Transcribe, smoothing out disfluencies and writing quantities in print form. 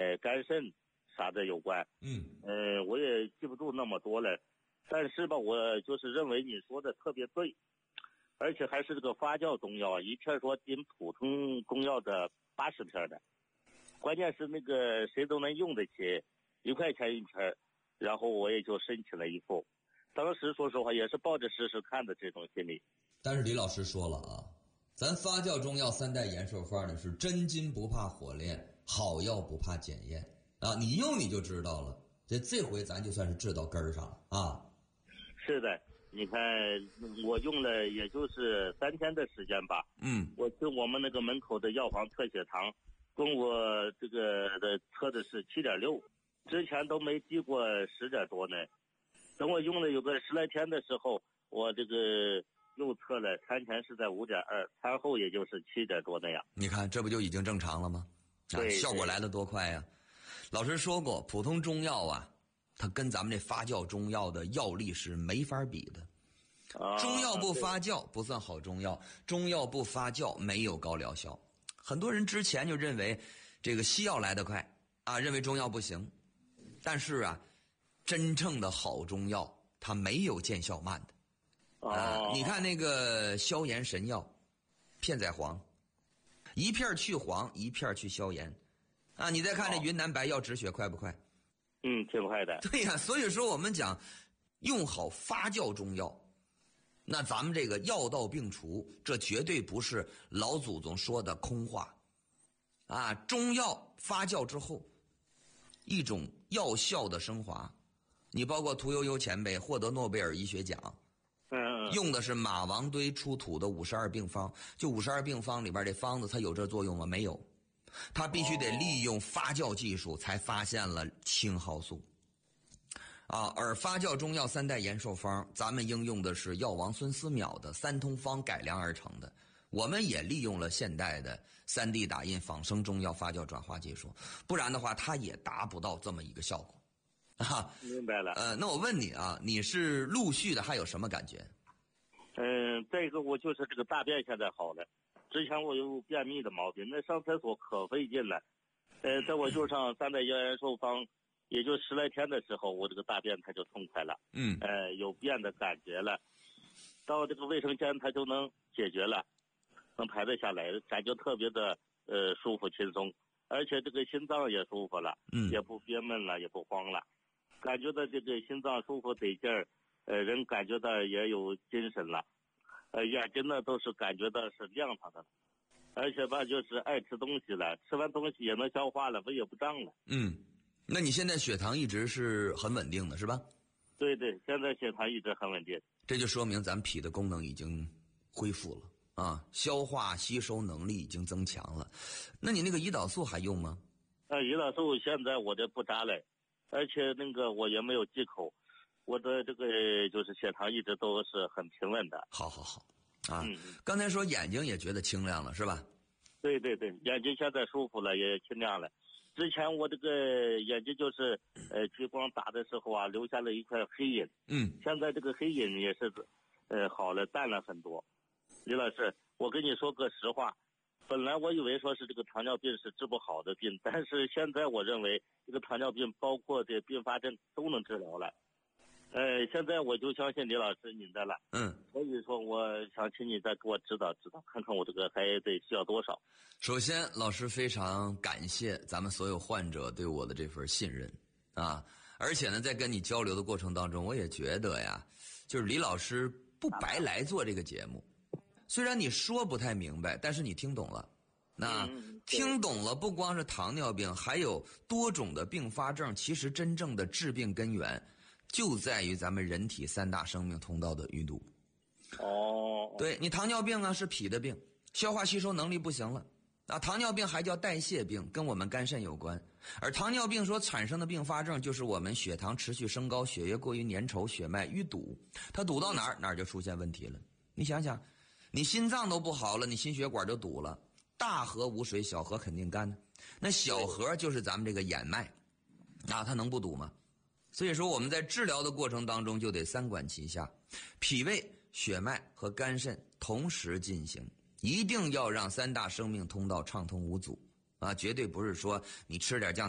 肝肾啥的有关。我也记不住那么多了，但是吧，我就是认为你说的特别对，而且还是这个发酵中药，一片说顶普通中药的80片的，关键是那个谁都能用得起，1块钱一片，然后我也就申请了一副。当时说实话也是抱着试试看的这种心理。 但是李老师说了啊，咱发酵中药3代延寿方呢是真金不怕火炼，好药不怕检验啊，你用你就知道了。这回咱就算是治到根儿上了啊。 是的，你看我用了也就是3天的时间吧。我去我们那个门口的药房测血糖，跟我这个的测的是7.6，之前都没低过10点多呢。等我用了有个10来天的时候，我这个又测了，餐前是在5.2，餐后也就是7点多那样。 你看这不就已经正常了吗？ 对， 效果来得多快呀！老师说过，普通中药啊，它跟咱们这发酵中药的药力是没法比的。中药不发酵不算好中药，中药不发酵没有高疗效。很多人之前就认为这个西药来得快啊，认为中药不行。但是啊，真正的好中药它没有见效慢的。你看那个消炎神药片仔癀，一片去黄，一片去消炎啊！你再看这云南白药止血快不快？ 挺快的。 对呀，所以说我们讲用好发酵中药，那咱们这个药到病除，这绝对不是老祖宗说的空话啊！中药发酵之后，一种药效的升华。你包括屠呦呦前辈获得诺贝尔医学奖，用的是马王堆出土的52病方，就52病方里边这方子它有这作用吗？没有，它必须得利用发酵技术才发现了青蒿素啊。而发酵中药3代延寿方，咱们应用的是药王孙思邈的3通方改良而成的，我们也利用了现代的3D 打印仿生中药发酵转化技术，不然的话它也达不到这么一个效果啊。 明白了。 那我问你啊，你是陆续的还有什么感觉？ 再一个我就是这个大便现在好了，之前我有便秘的毛病，那上厕所可费劲了。在我用上3代延寿方，也就10来天的时候，我这个大便它就痛快了。有便的感觉了，到这个卫生间它就能解决了，能排得下来，感觉特别的舒服轻松，而且这个心脏也舒服了，也不憋闷了，也不慌了，感觉到这个心脏舒服得劲儿，人感觉到也有精神了，眼睛呢都是感觉到是亮堂的了，而且吧就是爱吃东西了，吃完东西也能消化了，胃也不胀了。 那你现在血糖一直是很稳定的是吧？ 对，现在血糖一直很稳定。 这就说明咱脾的功能已经恢复了啊，消化吸收能力已经增强了。那你那个胰岛素还用吗？ 胰岛素现在我这不扎了，而且那个我也没有忌口，我的这个就是血糖一直都是很平稳的。 好啊。刚才说眼睛也觉得清亮了是吧？ 对，眼睛现在舒服了，也清亮了。之前我这个眼睛就是激光打的时候啊，留下了一块黑影。现在这个黑影也是好了，淡了很多。李老师，我跟你说个实话，本来我以为说是这个糖尿病是治不好的病，但是现在我认为这个糖尿病包括这并发症都能治疗了。现在我就相信李老师您的了。所以说我想请你再给我指导指导，看看我这个还得需要多少。 首先老师非常感谢咱们所有患者对我的这份信任啊，而且呢在跟你交流的过程当中，我也觉得呀，就是李老师不白来做这个节目，虽然你说不太明白，但是你听懂了。那听懂了，不光是糖尿病，还有多种的并发症，其实真正的致病根源就在于咱们人体3大生命通道的淤堵。对，你糖尿病啊是脾的病，消化吸收能力不行了啊。糖尿病还叫代谢病，跟我们肝肾有关。而糖尿病所产生的并发症就是我们血糖持续升高，血液过于粘稠，血脉淤堵，它堵到哪儿就出现问题了。你想想，你心脏都不好了，你心血管就堵了。大河无水，小河肯定干呢。那小河就是咱们这个眼脉啊，它能不堵吗？所以说我们在治疗的过程当中就得3管齐下，脾胃、血脉和肝肾同时进行，一定要让3大生命通道畅通无阻啊！绝对不是说你吃点降